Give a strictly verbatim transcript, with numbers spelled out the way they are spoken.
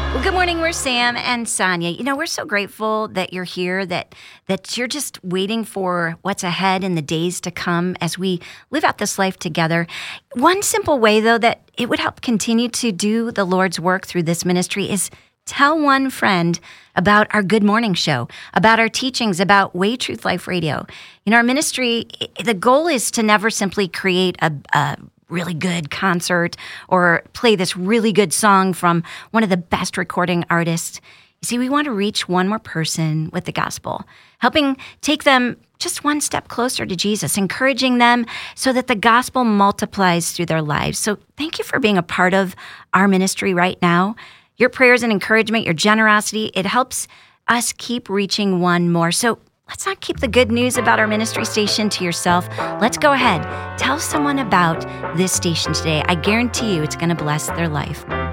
Well, good morning. We're Sam and Sonia. You know, we're so grateful that you're here, that that you're just waiting for what's ahead in the days to come as we live out this life together. One simple way, though, that it would help continue to do the Lord's work through this ministry is tell one friend about our Good Morning Show, about our teachings, about Way Truth Life Radio. In our ministry, the goal is to never simply create a, a really good concert or play this really good song from one of the best recording artists. You see, we want to reach one more person with the gospel, helping take them just one step closer to Jesus, encouraging them so that the gospel multiplies through their lives. So thank you for being a part of our ministry right now. Your prayers and encouragement, your generosity, it helps us keep reaching one more. So let's not keep the good news about our ministry station to yourself. Let's go ahead. Tell someone about this station today. I guarantee you it's going to bless their life.